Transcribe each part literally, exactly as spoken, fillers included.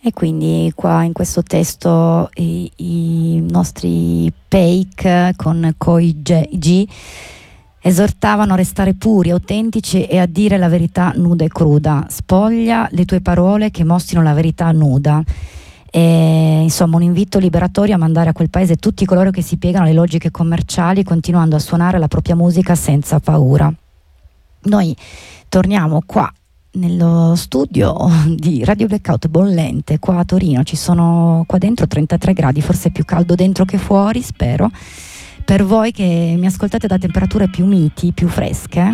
E quindi qua in questo testo i, i nostri Peik con Koi G esortavano a restare puri, autentici e a dire la verità nuda e cruda. Spoglia le tue parole che mostrino la verità nuda. E, insomma, un invito liberatorio a mandare a quel paese tutti coloro che si piegano alle logiche commerciali, continuando a suonare la propria musica senza paura. Noi torniamo qua nello studio di Radio Blackout bollente qua a Torino. Ci sono qua dentro trentatré gradi, forse è più caldo dentro che fuori, spero, per voi che mi ascoltate da temperature più miti, più fresche.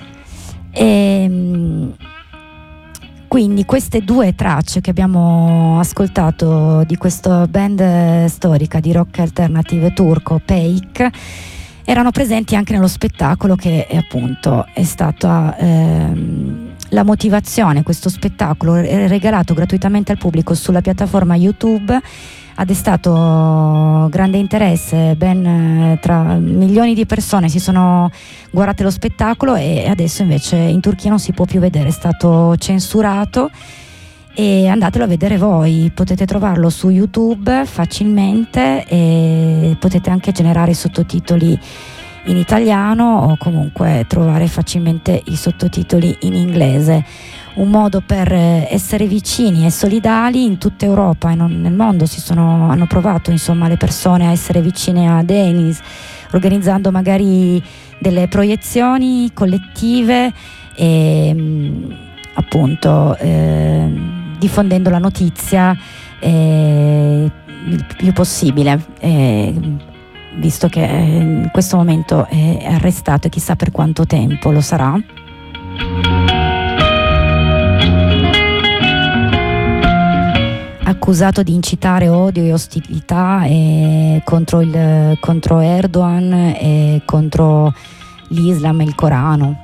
E quindi queste due tracce che abbiamo ascoltato di questa band storica di rock alternative turco, Peik, erano presenti anche nello spettacolo che è, appunto è stata ehm, la motivazione. Questo spettacolo è regalato gratuitamente al pubblico sulla piattaforma YouTube, ha destato grande interesse, ben tra milioni di persone si sono guardate lo spettacolo, e adesso invece in Turchia non si può più vedere, è stato censurato, e andatelo a vedere voi, potete trovarlo su YouTube facilmente e potete anche generare i sottotitoli in italiano o comunque trovare facilmente i sottotitoli in inglese. Un modo per essere vicini e solidali in tutta Europa e non nel mondo. Si sono, hanno provato insomma le persone a essere vicine a Denis, organizzando magari delle proiezioni collettive e appunto eh, diffondendo la notizia eh, il più possibile, eh, visto che in questo momento è arrestato e chissà per quanto tempo lo sarà. Accusato di incitare odio e ostilità e contro, il, contro Erdogan e contro l'Islam e il Corano.